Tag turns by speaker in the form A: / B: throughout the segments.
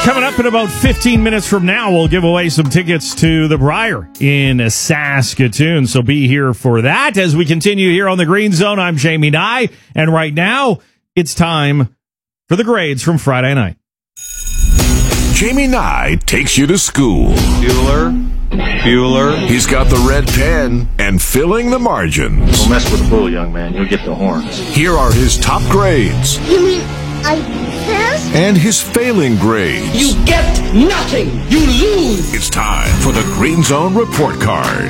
A: Coming up in about 15 minutes from now, we'll give away some tickets to the Briar in Saskatoon. So be here for that as we continue here on the Green Zone. I'm Jamie Nye, and right now it's time for the grades from Friday night.
B: Jamie Nye takes you to school.
C: Bueller.
B: He's got the red pen and filling the margins.
C: Don't mess with the bull, young man. You'll get the horns.
B: Here are his top grades.
D: You mean I passed?
B: And his failing grades.
E: You get nothing. You lose.
B: It's time for the Green Zone Report Card.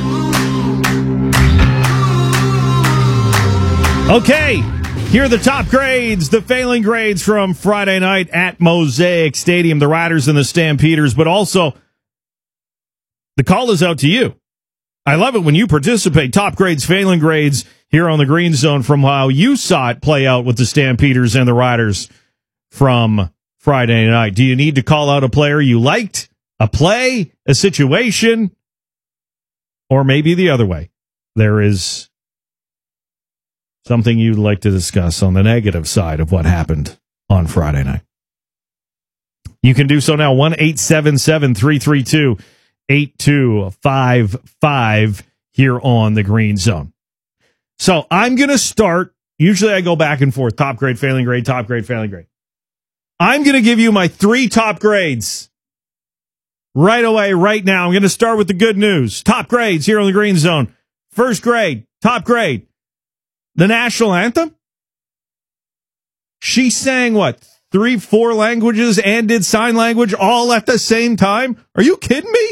A: Okay, here are the top grades, the failing grades from Friday night at Mosaic Stadium, the Riders and the Stampeders, but also the call is out to you. I love it when you participate. Top grades, failing grades here on the Green Zone from how you saw it play out with the Stampeders and the Riders from Friday night. Do you need to call out a player you liked, a play, a situation, or maybe the other way? There is something you'd like to discuss on the negative side of what happened on Friday night. You can do so now. 1-877-332-8255 here on the Green Zone. So I'm going to start. Usually I go back and forth. Top grade, failing grade, top grade, failing grade. I'm going to give you my 3 top grades right away, right now. I'm going to start with the good news. Top grades here on the Green Zone. First grade, top grade. The national anthem? She sang what? 3-4 languages and did sign language all at the same time? Are you kidding me?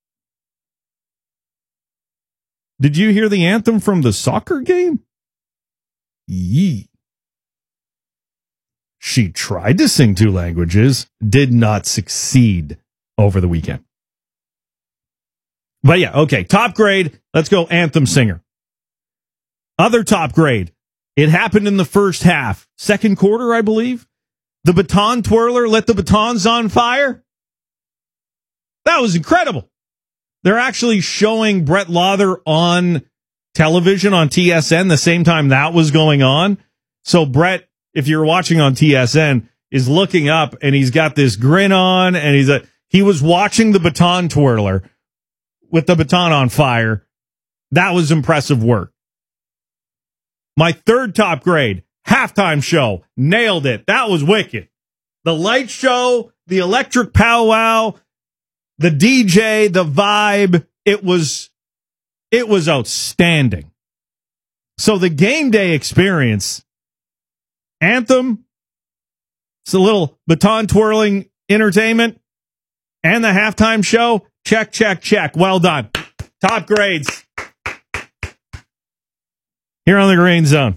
A: Did you hear the anthem from the soccer game? Yee. She tried to sing 2 languages, did not succeed over the weekend. But yeah, okay, top grade. Let's go anthem singer. Other top grade. It happened in the first half. Second quarter, I believe. The baton twirler lit the batons on fire. That was incredible. They're actually showing Brett Lauther on television on TSN the same time that was going on. So Brett, if you're watching on TSN, is looking up and he's got this grin on and he was watching the baton twirler with the baton on fire. That was impressive work. My third top grade, halftime show, nailed it. That was wicked. The light show, the electric powwow, the DJ, the vibe, it was outstanding. So the game day experience, anthem, it's a little baton twirling entertainment, and the halftime show, check, check, check. Well done. Top grades here on the Green Zone.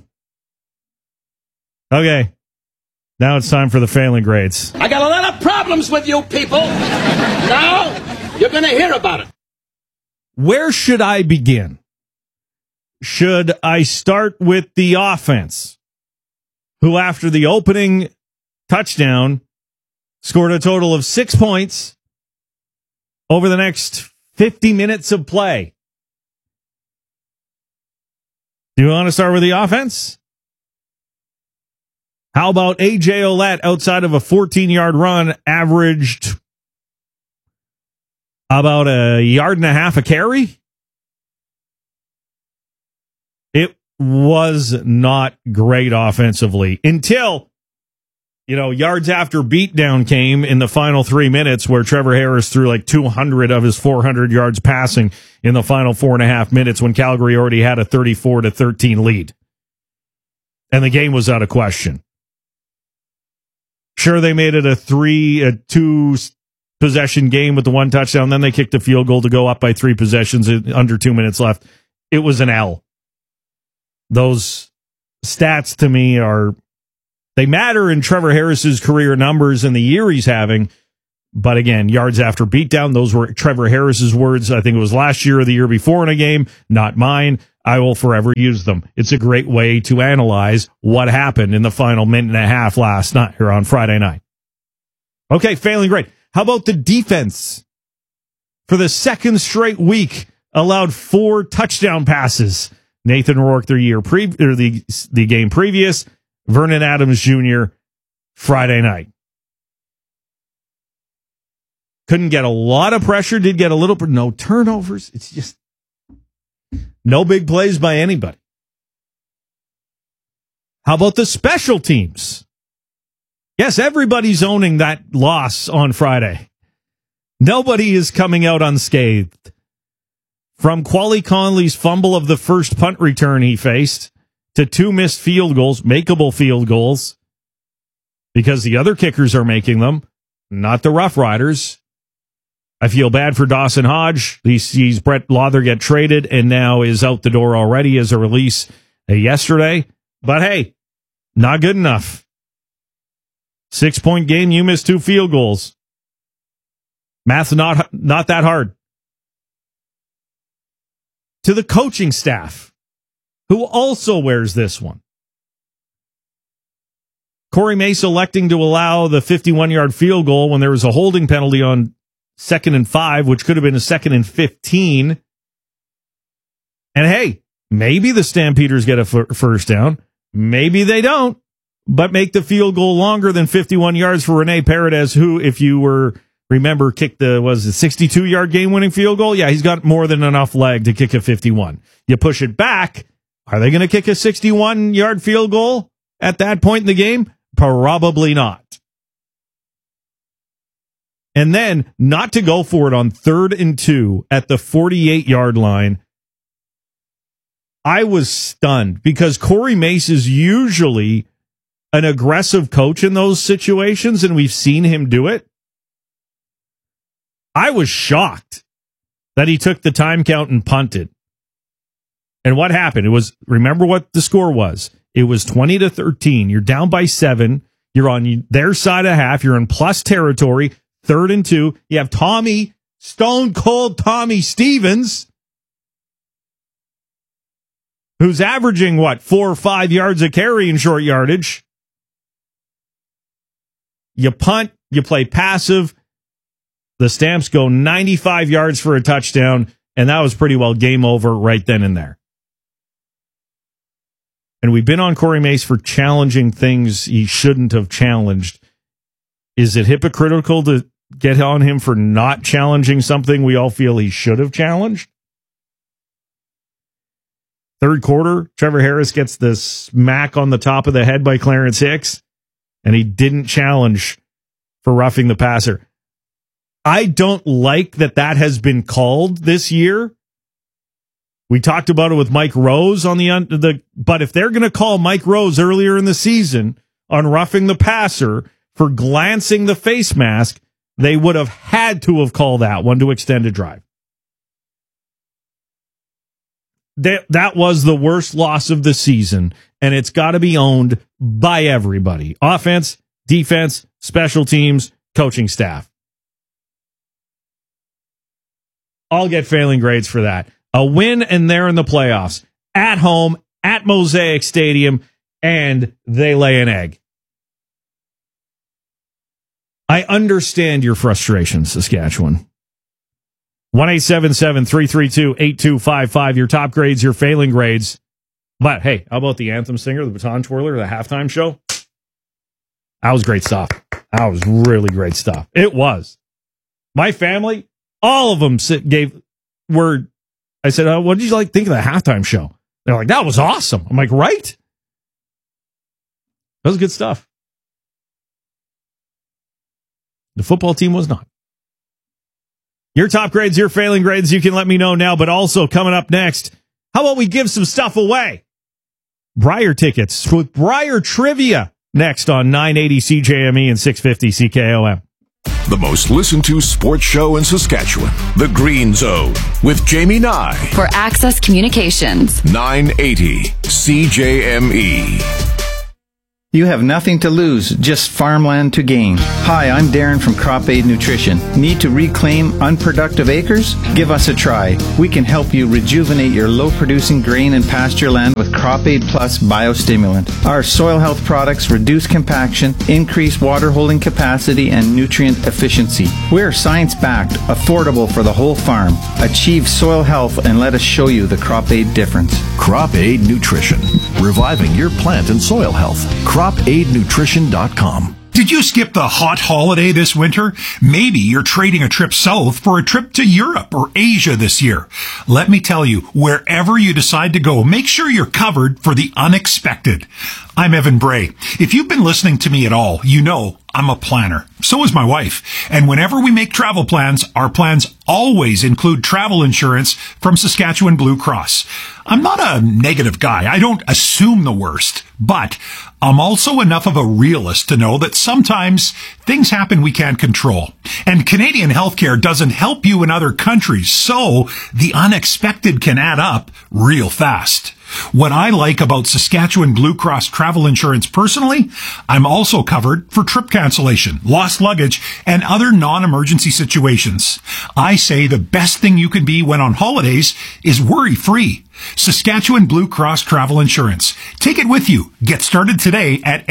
A: Okay, now it's time for the failing grades.
E: I got a lot of problems with you people. Now you're going to hear about it.
A: Where should I begin? Should I start with the offense, who after the opening touchdown scored a total of 6 points over the next 50 minutes of play? Do you want to start with the offense? How about A.J. Ouellette outside of a 14-yard run averaged about a yard and a half a carry? It was not great offensively until, yards after beatdown came in the final 3 minutes where Trevor Harris threw like 200 of his 400 yards passing in the final 4.5 minutes when Calgary already had a 34-13 lead. And the game was out of question. Sure, they made it a 2 possession game with the 1 touchdown. Then they kicked a field goal to go up by 3 possessions under 2 minutes left. It was an L. Those stats to me they matter in Trevor Harris's career numbers and the year he's having. But again, yards after beatdown, those were Trevor Harris's words. I think it was last year or the year before in a game, not mine. I will forever use them. It's a great way to analyze what happened in the final minute and a half last night or on Friday night. Okay, failing grade. How about the defense? For the second straight week, allowed 4 touchdown passes. Nathan Rourke, the game previous. Vernon Adams Jr., Friday night. Couldn't get a lot of pressure, did get a little, but no turnovers. It's just no big plays by anybody. How about the special teams? Yes, everybody's owning that loss on Friday. Nobody is coming out unscathed. From Quali Conley's fumble of the first punt return he faced to 2 missed field goals, makeable field goals, because the other kickers are making them, not the Rough Riders. I feel bad for Dawson Hodge. He sees Brett Lawther get traded and now is out the door already as a release yesterday. But hey, not good enough. 6-point game, you missed 2 field goals. Math's not that hard. To the coaching staff, who also wears this one. Corey Mace electing to allow the 51-yard field goal when there was a holding penalty on 2nd and 5, which could have been a 2nd and 15. And hey, maybe the Stampeders get a first down. Maybe they don't, but make the field goal longer than 51 yards for Rene Paredes, who, if you remember, kicked the 62-yard game-winning field goal? Yeah, he's got more than enough leg to kick a 51. You push it back. Are they going to kick a 61-yard field goal at that point in the game? Probably not. And then not to go for it on 3rd and 2 at the 48-yard line. I was stunned because Corey Mace is usually an aggressive coach in those situations, and we've seen him do it. I was shocked that he took the time count and punted. And what happened? Remember what the score was. It was 20-13. You're down by 7. You're on their side of half. You're in plus territory. 3rd and 2. You have Stone Cold Tommy Stevens, who's averaging, 4 or 5 yards a carry in short yardage. You punt, you play passive. The Stamps go 95 yards for a touchdown, and that was pretty well game over right then and there. And we've been on Corey Mace for challenging things he shouldn't have challenged. Is it hypocritical to get on him for not challenging something we all feel he should have challenged? 3rd quarter, Trevor Harris gets the smack on the top of the head by Clarence Hicks, and he didn't challenge for roughing the passer. I don't like that has been called this year. We talked about it with Mike Rose on but if they're going to call Mike Rose earlier in the season on roughing the passer for glancing the face mask, they would have had to have called that one to extend a drive. That was the worst loss of the season, and it's got to be owned by everybody. Offense, defense, special teams, coaching staff. I'll get failing grades for that. A win, and they're in the playoffs. At home, at Mosaic Stadium, and they lay an egg. I understand your frustration, Saskatchewan. 1-877-332-8255. Your top grades, your failing grades. But, hey, how about the anthem singer, the baton twirler, the halftime show? That was great stuff. That was really great stuff. It was. My family, all of them were... I said, what did you think of the halftime show? They're like, that was awesome. I'm like, right? That was good stuff. The football team was not. Your top grades, your failing grades, you can let me know now, but also coming up next, how about we give some stuff away? Briar tickets with Briar Trivia next on 980 CJME and 650 CKOM.
B: The most listened to sports show in Saskatchewan, The Green Zone, with Jamie Nye.
F: For Access Communications.
B: 980 CJME.
G: You have nothing to lose, just farmland to gain. Hi, I'm Darren from Crop Aid Nutrition. Need to reclaim unproductive acres? Give us a try. We can help you rejuvenate your low-producing grain and pasture land with Crop Aid Plus Biostimulant. Our soil health products reduce compaction, increase water holding capacity, and nutrient efficiency. We're science-backed, affordable for the whole farm. Achieve soil health and let us show you the Crop Aid difference.
B: Crop Aid Nutrition, reviving your plant and soil health. CropAidNutrition.com.
H: Did you skip the hot holiday this winter? Maybe you're trading a trip south for a trip to Europe or Asia this year. Let me tell you, wherever you decide to go, make sure you're covered for the unexpected. I'm Evan Bray. If you've been listening to me at all, you know I'm a planner. So is my wife. And whenever we make travel plans, our plans always include travel insurance from Saskatchewan Blue Cross. I'm not a negative guy. I don't assume the worst. But I'm also enough of a realist to know that sometimes things happen we can't control. And Canadian healthcare doesn't help you in other countries, so the unexpected can add up real fast. What I like about Saskatchewan Blue Cross travel insurance personally, I'm also covered for trip cancellation, lost luggage, and other non-emergency situations. I say the best thing you can be when on holidays is worry-free. Saskatchewan Blue Cross Travel Insurance. Take it with you. Get started today at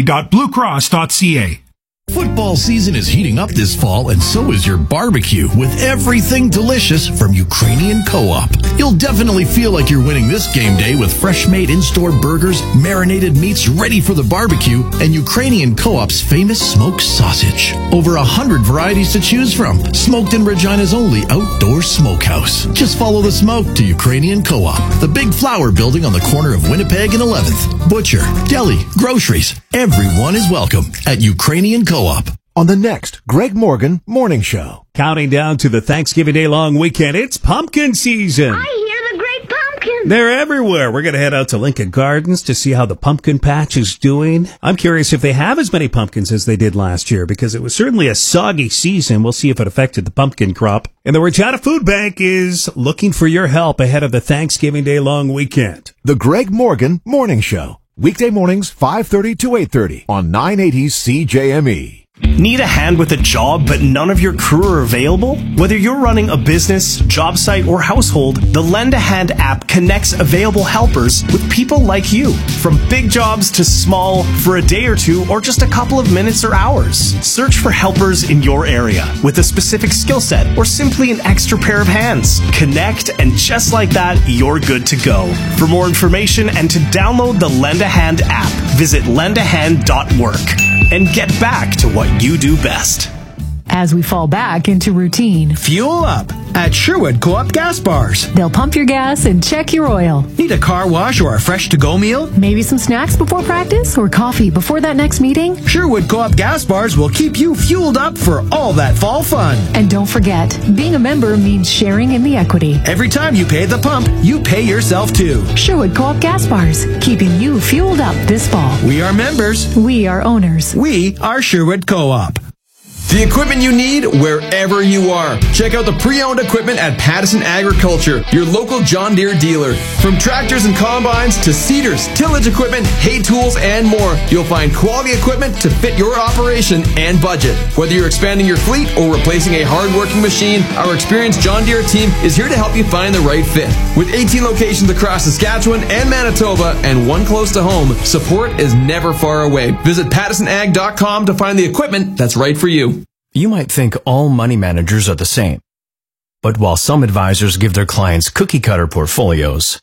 H: sk.bluecross.ca.
I: Football season is heating up this fall, and so is your barbecue with everything delicious from Ukrainian Co-op. You'll definitely feel like you're winning this game day with fresh-made in-store burgers, marinated meats ready for the barbecue, and Ukrainian Co-op's famous smoked sausage. Over 100 varieties to choose from. Smoked in Regina's only outdoor smokehouse. Just follow the smoke to Ukrainian Co-op, the big flower building on the corner of Winnipeg and 11th. Butcher, deli, groceries. Everyone is welcome at Ukrainian Co-op.
J: On the next Greg Morgan Morning Show.
K: Counting down to the Thanksgiving Day long weekend, it's pumpkin season.
D: I hear the great pumpkin.
K: They're everywhere. We're going to head out to Lincoln Gardens to see how the pumpkin patch is doing. I'm curious if they have as many pumpkins as they did last year, because it was certainly a soggy season. We'll see if it affected the pumpkin crop. And the Regina Food Bank is looking for your help ahead of the Thanksgiving Day long weekend.
J: The Greg Morgan Morning Show. Weekday mornings, 5:30 to 8:30 on 980 CJME.
L: Need a hand with a job, but none of your crew are available? Whether you're running a business, job site, or household, the Lend a Hand app connects available helpers with people like you. From big jobs to small, for a day or two, or just a couple of minutes or hours. Search for helpers in your area with a specific skill set, or simply an extra pair of hands. Connect, and just like that, you're good to go. For more information and to download the Lend a Hand app, visit lendahand.work. And get back to what you do best.
M: As we fall back into routine,
N: fuel up at Sherwood Co-op Gas Bars.
M: They'll pump your gas and check your oil.
N: Need a car wash or a fresh-to-go meal?
M: Maybe some snacks before practice or coffee before that next meeting?
N: Sherwood Co-op Gas Bars will keep you fueled up for all that fall fun.
M: And don't forget, being a member means sharing in the equity.
N: Every time you pay at the pump, you pay yourself too.
M: Sherwood Co-op Gas Bars, keeping you fueled up this fall.
N: We are members.
M: We are owners.
N: We are Sherwood Co-op.
O: The equipment you need wherever you are. Check out the pre-owned equipment at Pattison Agriculture, your local John Deere dealer. From tractors and combines to seeders, tillage equipment, hay tools, and more, you'll find quality equipment to fit your operation and budget. Whether you're expanding your fleet or replacing a hard-working machine, our experienced John Deere team is here to help you find the right fit. With 18 locations across Saskatchewan and Manitoba and one close to home, support is never far away. Visit PattisonAg.com to find the equipment that's right for you.
P: You might think all money managers are the same. But while some advisors give their clients cookie-cutter portfolios,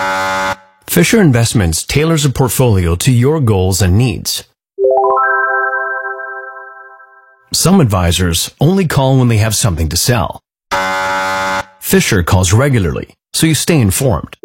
P: Fisher Investments tailors a portfolio to your goals and needs. Some advisors only call when they have something to sell. Fisher calls regularly, so you stay informed.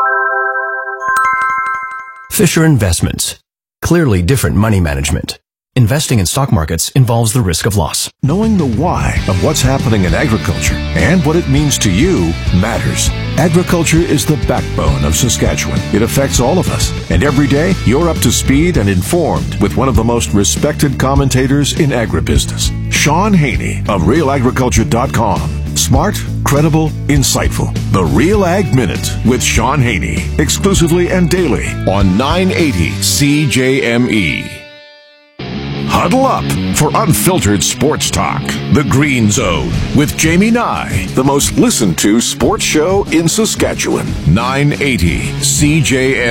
P: Fisher Investments. Clearly different money management. Investing in stock markets involves the risk of loss.
B: Knowing the why of what's happening in agriculture and what it means to you matters. Agriculture is the backbone of Saskatchewan. It affects all of us. And every day, you're up to speed and informed with one of the most respected commentators in agribusiness, Sean Haney of RealAgriculture.com. Smart, credible, insightful. The Real Ag Minute with Sean Haney. Exclusively and daily on 980 CJME. Huddle up for unfiltered sports talk. The Green Zone with Jamie Nye, the most listened to sports show in Saskatchewan. 980 CJM.